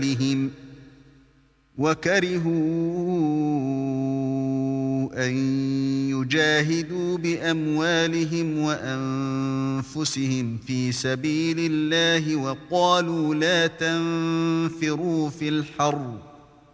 بهم وكرهوا أن يجاهدوا بأموالهم وأنفسهم في سبيل الله وقالوا لا تنفروا في الحر